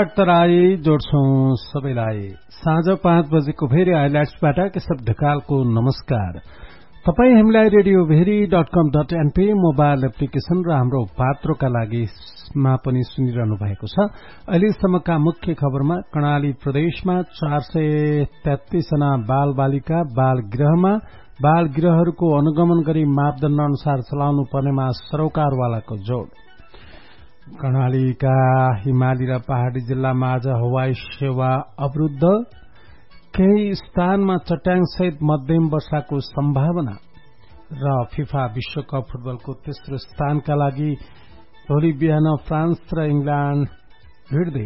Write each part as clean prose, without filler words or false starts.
तराई जोड्छौं सबैलाई साँझ 5 बजेको भेरी हाइलाइट्सबाट केशव ढकालको नमस्कार। तपाई हामीलाई रेडियो भेरी.com.np मोबाइल एप्लिकेशन र हाम्रो पात्रोका लागि मा पनि सुनिरहनु भएको छ। अहिलेसम्मका मुख्य खबरमा कर्णाली प्रदेशमा 433 जना बाल बालिका बाल गृहमा बाल गृहहरूको अनुगमन गरी मापदण्ड अनुसार चलाउनु पर्नेमा सरोकारवालाको जोड। कर्णालीका हिमाली र पहाड़ी जिल्लामा आज हवाई सेवा अवरुद्ध, केही स्थानमा चट्याङ सहित मध्यम वर्षाको सम्भावना र फिफा विश्वकप फुटबलको तेस्रो स्थानका लागि भोलि बिहान फ्रान्स र इंग्ल्याण्ड भिड्दै।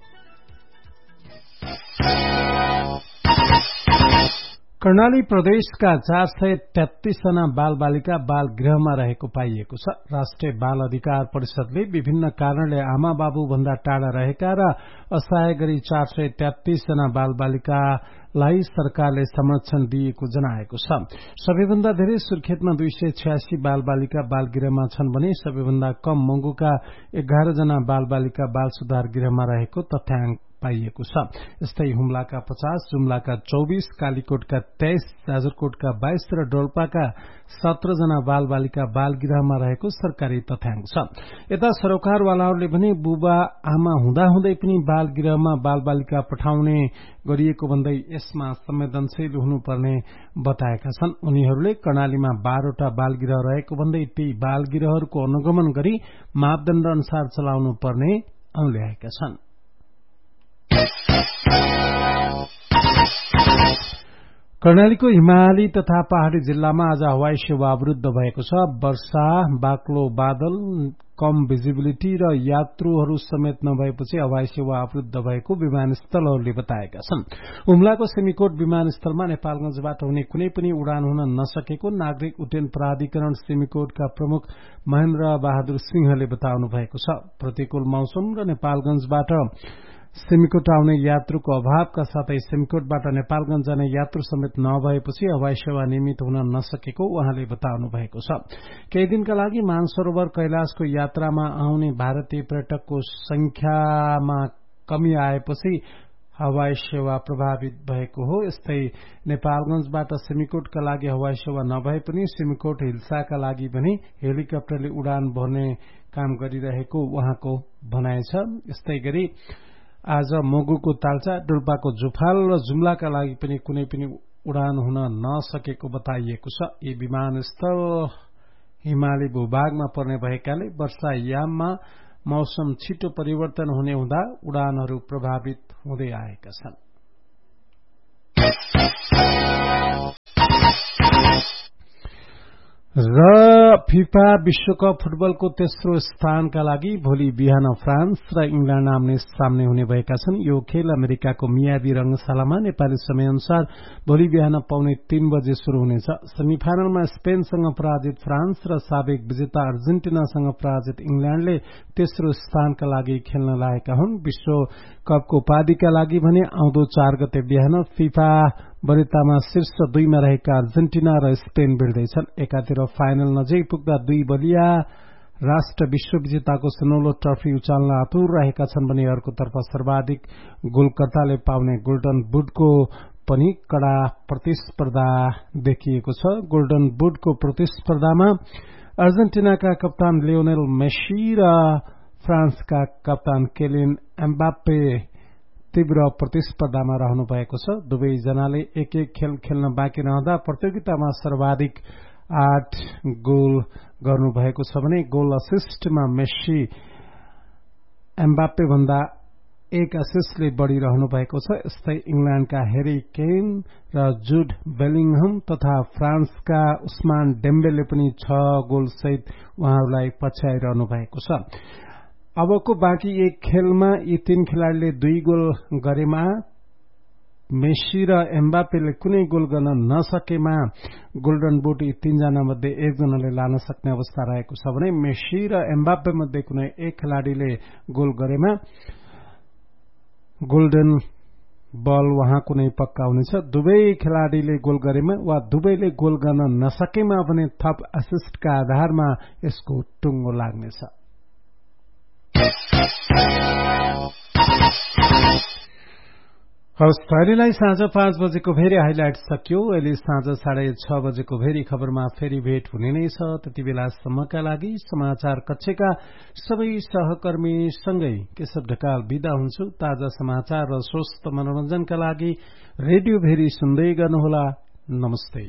कर्णाली प्रदेशका 433 जना बाल बालिका बाल गृहमा रहेको पाइएको छ। राष्ट्रिय बाल अधिकार परिषदले विभिन्न कारणले आमा बाबु भन्दा टाढा रहेका र असहाय गरी 433 जना बाल बालिकालाई सरकारले संरक्षण दिएको जनाएको छ। सबैभन्दा धेरै सुर्खेतमा 286 बाल बालिका बाल गृहमा छन् भने सबैभन्दा कम मंगुका 11 जना बाल बालिका बाल सुधार गृहमा रहेको तथ्याङ्क पाइएको छ। यस्तै हुम्लाका 50, जुम्लाका 24, कालीकोटका 23, जाजरकोटका 22 र डोल्पाका 17 जना बाल बालिका बाल गृहमा रहेको सरकारी तथ्याङ्क छ। यता सरोकारवालाहरूले भने बुबा आमा हुँदाहुँदै पनि बाल गृहमा बाल बालिका पठाउने गरिएको भन्दै यसमा संवेदनशील हुनुपर्ने बताएका छन्। उनीहरूले कर्णालीमा 12 वटा बाल गृह रहेको भन्दै ती बाल गृहहरूको अनुगमन गरी मापदण्ड अनुसार चलाउनु पर्ने औल्याएका छन्। कर्णालीको हिमाली तथा पहाड़ी जिल्लामा आज हवाई सेवा अवरुद्ध भएको छ। वर्षा, बाक्लो बादल, कम भिजिबिलिटी र यात्रुहरू समेत नभएपछि हवाई सेवा अवरुद्ध भएको विमानस्थलहरूले बताएका छन्। हुम्लाको सिमीकोट विमानस्थलमा नेपालगंजबाट हुने कुनै पनि उडान हुन नसकेको नागरिक उड्डयन प्राधिकरण सिमीकोटका प्रमुख महेन्द्र बहादुर सिंहले बताउनु भएको छ। प्रतिकूल मौसम र नेपालगंजबाट सिमीकोट आउने यात्रुको अभावका साथै सिमीकोटबाट नेपालगंज जाने यात्रु समेत नभएपछि हवाई सेवा नियमित हुन नसकेको उहाँले बताउनु भएको छ। केही दिनका लागि मानसरोवर कैलाशको यात्रामा आउने भारतीय पर्यटकको संख्यामा कमी आएपछि हवाई सेवा प्रभावित भएको हो। यस्तै नेपालगंजबाट सिमीकोटका लागि हवाई सेवा नभए पनि सिमीकोट हिल्साका लागि भने हेलिकप्टरले उडान भर्ने काम गरिरहेको उहाँको भनाइ छ। यस्तै गरी आज मोगुको तालचा, डोल्पाको जुफाल र जुम्लाका लागि पनि कुनै पनि उडान हुन नसकेको बताइएको छ। यी विमानस्थल हिमाली भूभागमा पर्ने भएकाले वर्षायाममा मौसम छिटो परिवर्तन हुने हुँदा उडानहरू प्रभावित हुँदै आएका छन्। र फिफा विश्वकप फुटबलको तेस्रो स्थानका लागि भोलि बिहान फ्रान्स र इंग्ल्याण्ड आम्ने सामने हुने भएका छन्। यो खेल अमेरिकाको मियामी रंगशालामा नेपाली समय अनुसार भोलि बिहान 2:45 बजे शुरू हुनेछ। सेमिफाइनलमा स्पेनसँग पराजित फ्रान्स र साबिक विजेता अर्जेन्टिनासँग पराजित इंग्ल्याण्डले तेस्रो स्थानका लागि खेल्न लागेका हुन्। विश्वकपको उपाधिका लागि भने आउँदो 4 गते बिहान फिफा वरियतामा शीर्ष 2 मा रहेका अर्जेन्टिना र स्पेन भिड्दैछन्। एकातिर फाइनल नजिक पुग्दा 2 बलिया राष्ट्र विश्व विजेताको सुनौलो ट्रफी उचाल्न आतुर रहेका छन् भने अर्कोतर्फ सर्वाधिक गोलकर्ताले पाउने गोल्डन बुटको पनि कड़ा प्रतिस्पर्धा देखिएको छ। गोल्डन बुटको प्रतिस्पर्धामा अर्जेन्टिनाका कप्तान लियोनेल मेसी र फ्रान्सका कप्तान केलिन एम्बाप्पे तीव्र प्रतिस्पर्धामा रहनु भएको छ। दुवै जनाले एक-एक खेल खेल्न बाँकी रहँदा प्रतियोगितामा सर्वाधिक 8 गोल गर्नु भएको छ भने गोल असिस्टमा मेसी एम्बाप्पे भन्दा 1 असिस्टले बढ़ी रहनु भएको छ। यस्तै इंग्ल्याण्डका हेरी केन र जुड बेलिङहम तथा फ्रान्सका उस्मान डेम्बेले पनि 6 गोल सहित उहाँहरूलाई पछ्याइरहनु भएको छ। अबको बाँकी एक खेलमा यी 3 खेलाड़ीले 2 गोल गरेमा मेसी र एम्बाप्पेले कुनै गोल गर्न नसकेमा गोल्डन बुट यी 3 जना मध्ये 1 जनाले लान सक्ने अवस्था रहेको छ भने मेसी र एम्बाप्पे मध्ये कुनै एक खेलाड़ीले गोल गरेमा गोल्डन बल उहाँको नै पक्का हुनेछ। दुवै खेलाड़ीले गोल गरेमा वा दुवैले गोल गर्न नसकेमा भने थप असिस्टका आधारमा यसको टुङ्गो लाग्नेछ। हवस्, अहिलेलाई साँझ 5 बजेको भेरी हाइलाइट सकियो। अहिले साँझ 6:30 बजेको भेरी खबरमा फेरि भेट हुने नै छ। त्यति बेलासम्मका लागि समाचार कक्षका सबै सहकर्मी सँगै केशव ढकाल बिदा हुन्छु। ताजा समाचार र स्वस्थ मनोरञ्जनका लागि रेडियो भेरी सुन्दै गर्नुहोला। नमस्ते।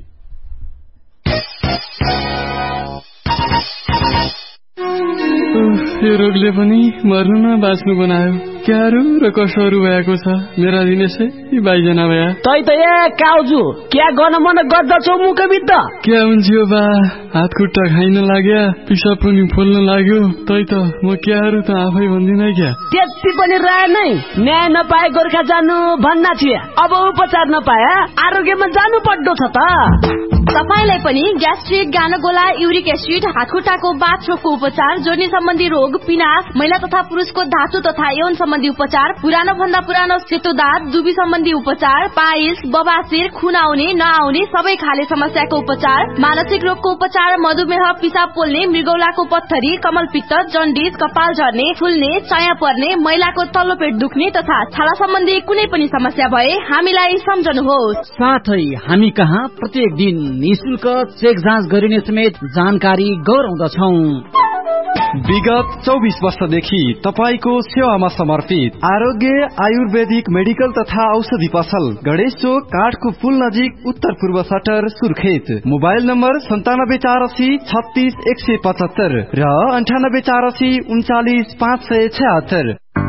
यो रोगले पनि मर्नु न बाँच्नु बनायो। क्यारो र कसहरू भएको छ मेरा दिनेशै यी बाइजना भया तै त ए काउजु क्या गर्न मन गर्दछौ मुखबिद क्या हुन्छ बा हात खुट्टा खाइन लाग्या पिसाब पनि फोल्न लाग्यो तै त म क्याहरू त आफै भन्दिन क्या त्यति पनि राय नै न्याय नपाए गोर्खा जानु भन्ना थिए अब उपचार नपाए आरोग्यमा जानु पर्दो छ त तपाईलाई पनि ग्यास्ट्रिक गानगोला युरिक एसिड हातखुट्टाको बाथरोगको उपचार जोर्नी सम्बन्धी रोग पिनास महिला तथा पुरुषको धातु तथा यौन सम्बन्धी उपचार पुरानो भन्दा पुरानो सेतो दाँत दुबी सम्बन्धी उपचार पाइल्स बबासिर खुन आउने नआउने सबै खाले समस्याको उपचार मानसिक रोगको उपचार मधुमेह पिसाब पोल्ने मृगौलाको पत्थरी कमलपित्त जन्डिस कपाल झर्ने फुल्ने चाया पर्ने महिलाको तल्लो पेट दुख्ने तथा छाला सम्बन्धी कुनै पनि समस्या भए हामीलाई सम्झनुहोस्। साथै हामी कहाँ प्रत्येक दिन निशुल्क चेक जाँच गरिने समेत जानकारी गराउँदछौ। विगत 24 वर्षदेखि तपाईको सेवामा समर्पित आरोग्य आयुर्वेदिक मेडिकल तथा औषधि पसल गणेश चोक काठको पुल नजिक उत्तर पूर्व सटर सुर्खेत। मोबाइल नम्बर 9784 36 175 र 9884 39 576।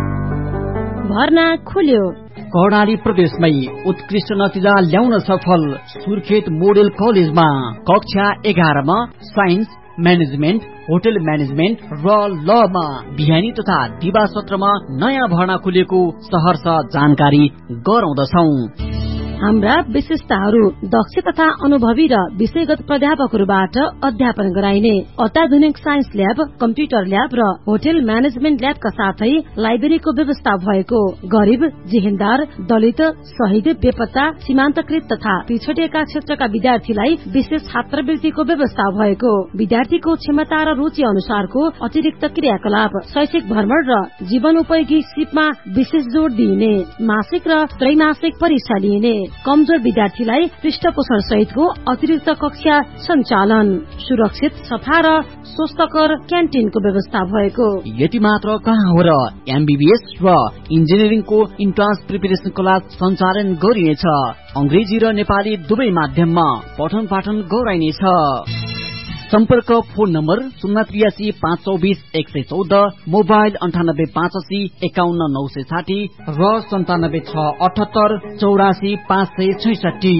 भर्ना खुल्यो। कर्णाली प्रदेशमै उत्कृष्ट नतिजा ल्याउन सफल सुर्खेत मोडेल कलेजमा कक्षा 11 मा साइन्स म्यानेजमेन्ट होटल म्यानेजमेन्ट र लमा बिहानी तथा दिवा सत्रमा नयाँ भर्ना खुलेको सहर्ष जानकारी गराउँदछौ। हाम्रा विशेषताहरू दक्ष तथा अनुभवी र विषयगत प्राध्यापकहरूबाट अध्यापन गराइने अत्याधुनिक साइन्स ल्याब कम्प्युटर ल्याब र होटल म्यानेजमेन्ट ल्याबका साथै लाइब्रेरीको व्यवस्था भएको गरिब जेहेन्दार दलित शहीद बेपत्ता सीमान्तकृत तथा पिछडिएका क्षेत्रका विद्यार्थीलाई विशेष छात्रवृत्तिको व्यवस्था भएको विद्यार्थीको क्षमता र रुचि अनुसारको अतिरिक्त क्रियाकलाप शैक्षिक भ्रमण र जीवनोपयोगी सिपमा विशेष जोड़ दिइने मासिक र त्रैमासिक परीक्षा लिइने कमजोर विद्यार्थीलाई पृष्ठपोषण सहितको अतिरिक्त कक्षा सञ्चालन सुरक्षित सफा र स्वस्थकर क्यान्टिनको व्यवस्था भएको। यति मात्र कहाँ हो र एमबीबीएस र इन्जिनियरिङको इन्ट्रान्स प्रिपरेसन क्लास सञ्चालन गरिनेछ। अंग्रेजी र नेपाली दुवै माध्यममा पठन पाठन गराइनेछ। सम्पर्क फोन नम्बर 083 524 114 मोबाइल 98 85 51 960 र 97 678 84 566।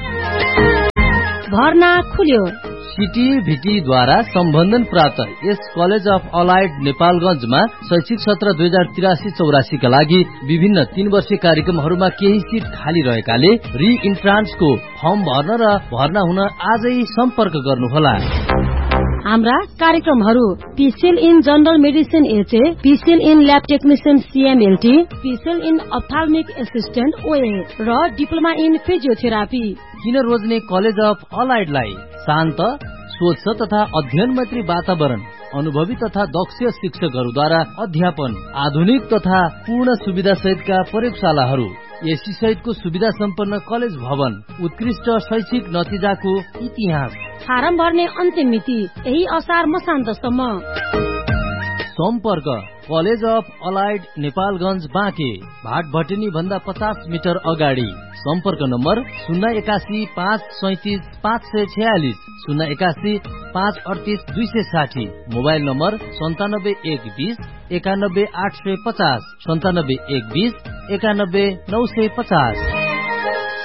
भर्ना खुल्यो। सीटीभीटी द्वारा सम्बन्धन प्राप्त यस कलेज अफ अलाइड नेपालगंजमा शैक्षिक सत्र 2083-84 का लागि विभिन्न 3 वर्षीय कार्यक्रमहरूमा केही सीट खाली रहेकाले रि इन्ट्रान्सको फर्म भर्न र भर्ना हुन आजै सम्पर्क गर्नुहोला। हाम्रा कार्यक्रमहरू PCL in general medicine HA PCL in lab technician सीएमएलटी PCL in अप्थाल्मिक assistant ओए र डिप्लोमा इन फिजियोथेरापी। किन रोज्ने कलेज अफ अलाइडलाई शान्त स्वच्छ तथा अध्ययन मैत्री वातावरण अनुभवी तथा दक्ष शिक्षकहरूद्वारा अध्यापन आधुनिक तथा पूर्ण सुविधा सहितका प्रयोगशालाहरू एसी सहितको सुविधा सम्पन्न कलेज भवन उत्कृष्ट शैक्षिक नतिजाको इतिहास। फारम भर्ने अन्तिम मिति यही असार मसान्तसम्म। सम्पर्क college of allied Nepalganj Banke Bhatbhateni भन्दा 50 मिटर अगाडि। सम्पर्क नम्बर 081 537 546 081 538 260। Mobile number 97120 91 850 97120 91 950।